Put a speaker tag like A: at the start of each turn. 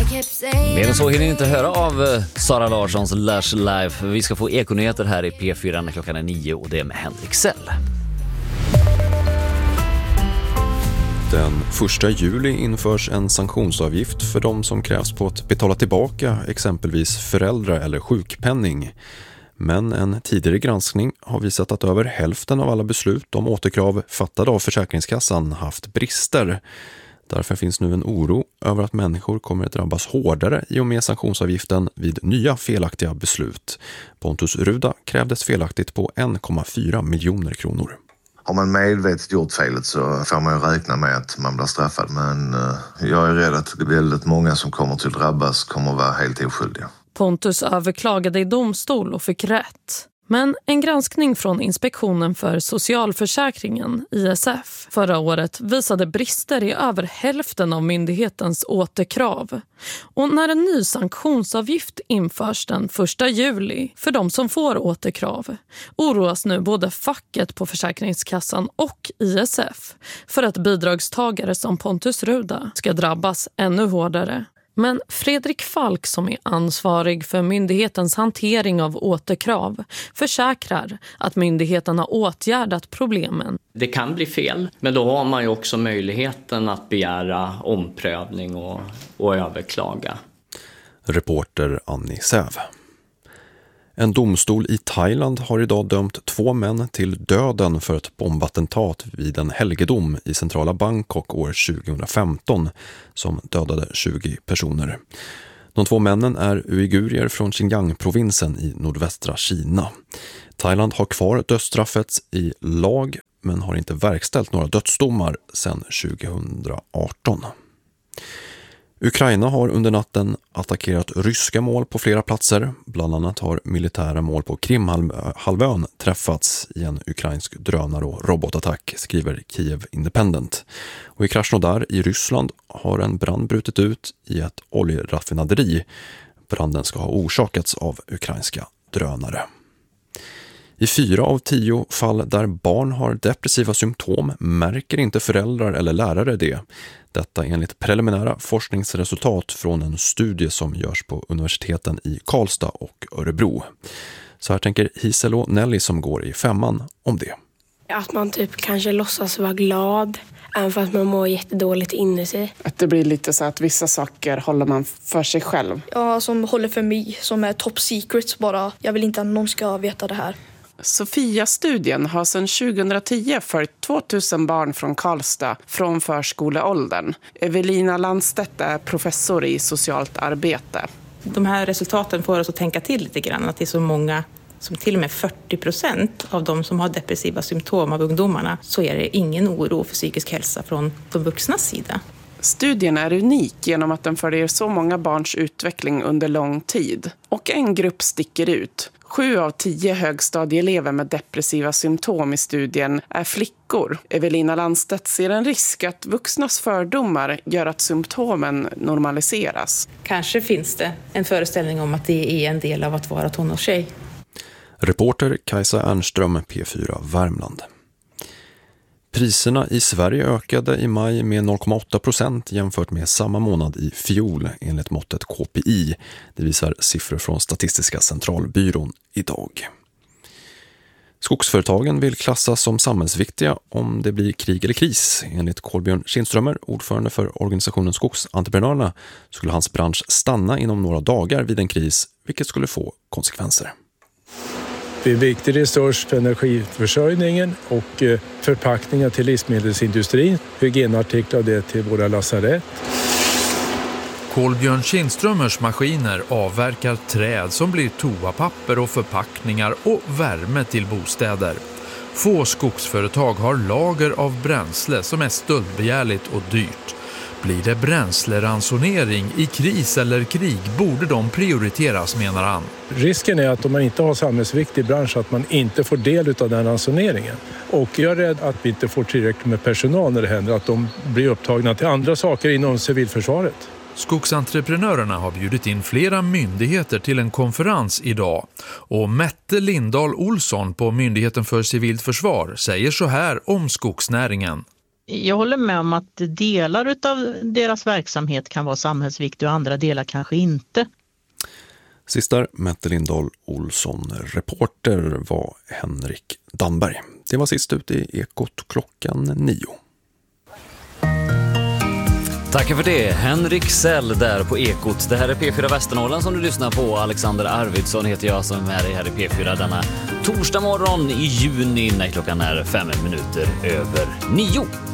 A: Mer än så hinner ni inte höra av Sara Larssons Lush Life. Vi ska få ekonyheter här i P4 när klockan är 9 och det är med Henrik Sell.
B: Den 1 juli införs en sanktionsavgift för de som krävs på att betala tillbaka exempelvis föräldrar- eller sjukpenning. Men en tidigare granskning har visat att över hälften av alla beslut om återkrav fattade av Försäkringskassan haft brister. Därför finns nu en oro över att människor kommer att drabbas hårdare i och med sanktionsavgiften vid nya felaktiga beslut. Pontus Ruda krävdes felaktigt på 1,4 miljoner kronor.
C: Har man medvetet gjort felet så får man ju räkna med att man blir straffad. Men jag är rädd att väldigt många som kommer till drabbas kommer att vara helt oskyldiga.
D: Pontus överklagade i domstol och fick rätt. Men en granskning från Inspektionen för socialförsäkringen, ISF, förra året visade brister i över hälften av myndighetens återkrav. Och när en ny sanktionsavgift införs den 1 juli för de som får återkrav oroas nu både facket på Försäkringskassan och ISF för att bidragstagare som Pontus Ruda ska drabbas ännu hårdare. Men Fredrik Falk, som är ansvarig för myndighetens hantering av återkrav, försäkrar att myndigheten har åtgärdat problemen.
E: Det kan bli fel, men då har man ju också möjligheten att begära omprövning och överklaga.
B: Reporter Annie Säv. En domstol i Thailand har idag dömt 2 män till döden för ett bombattentat vid en helgedom i centrala Bangkok år 2015 som dödade 20 personer. De 2 männen är uigurier från Xinjiang-provinsen i nordvästra Kina. Thailand har kvar dödsstraffet i lag men har inte verkställt några dödsdomar sedan 2018. Ukraina har under natten attackerat ryska mål på flera platser. Bland annat har militära mål på Krimhalvön träffats i en ukrainsk drönar- och robotattack, skriver Kiev Independent. Och i Krasnodar i Ryssland har en brand brutit ut i ett oljeraffinaderi. Branden ska ha orsakats av ukrainska drönare. I 4 av 10 fall där barn har depressiva symptom märker inte föräldrar eller lärare det. Detta enligt preliminära forskningsresultat från en studie som görs på universiteten i Karlstad och Örebro. Så här tänker Hiselo Nelly som går i 5:an om det.
F: Att man typ kanske låtsas vara glad även för att man mår jättedåligt inne sig.
G: Att det blir lite så att vissa saker håller man för sig själv.
H: Ja, som håller för mig, som är top secrets bara. Jag vill inte att någon ska veta det här.
G: Sofia-studien har sedan 2010 följt 2000 barn från Karlstad från förskoleåldern. Evelina Landstedt är professor i socialt arbete.
I: De här resultaten får oss att tänka till lite grann. Att det är så många, som till och med 40% av de som har depressiva symptom av ungdomarna, så är det ingen oro för psykisk hälsa från de vuxnas sida.
G: Studien är unik genom att den följer så många barns utveckling under lång tid. Och en grupp sticker ut. 7 av 10 högstadieelever med depressiva symptom i studien är flickor. Evelina Landstedt ser en risk att vuxnas fördomar gör att symptomen normaliseras.
I: Kanske finns det en föreställning om att det är en del av att vara tonårstjej.
B: Reporter Kajsa Ernström, P4 Värmland. Priserna i Sverige ökade i maj med 0,8% jämfört med samma månad i fjol enligt måttet KPI. Det visar siffror från Statistiska centralbyrån idag. Skogsföretagen vill klassas som samhällsviktiga om det blir krig eller kris. Enligt Kolbjörn Kindströmer, ordförande för organisationen Skogsentreprenörerna, skulle hans bransch stanna inom några dagar vid en kris, vilket skulle få konsekvenser.
J: Det är en viktig resurs för energiförsörjningen och förpackningar till livsmedelsindustrin, hygienartiklar det till våra lasarett.
K: Kolbjörn Kindströmers maskiner avverkar träd som blir toapapper och förpackningar och värme till bostäder. Få skogsföretag har lager av bränsle som är stöldbegärligt och dyrt. Blir det bränsleransonering i kris eller krig borde de prioriteras, menar han.
J: Risken är att om man inte har samhällsviktig bransch att man inte får del av den ransoneringen. Och jag är rädd att vi inte får tillräckligt med personal när det händer, att de blir upptagna till andra saker inom civilförsvaret.
K: Skogsentreprenörerna har bjudit in flera myndigheter till en konferens idag. Och Mette Lindahl Olsson på Myndigheten för civilt försvar säger så här om skogsnäringen.
L: Jag håller med om att delar av deras verksamhet kan vara samhällsviktig och andra delar kanske inte.
B: Sist där, Mette Lindahl Olsson. Reporter var Henrik Damberg. Det var sist ut i Ekot 9.
A: Tack för det, Henrik Sell där på Ekot. Det här är P4 Västernorrland som du lyssnar på. Alexander Arvidsson heter jag som är med dig här i P4 denna torsdag morgon i juni när klockan är 5 minuter över 9.